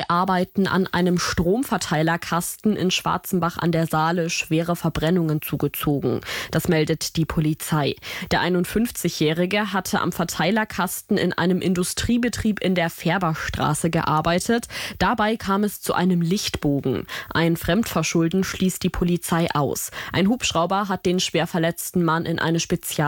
bei Arbeiten an einem Stromverteilerkasten in Schwarzenbach an der Saale schwere Verbrennungen zugezogen. Das meldet die Polizei. Der 51-Jährige hatte am Verteilerkasten in einem Industriebetrieb in der Färberstraße gearbeitet. Dabei kam es zu einem Lichtbogen. Ein Fremdverschulden schließt die Polizei aus. Ein Hubschrauber hat den schwer verletzten Mann in eine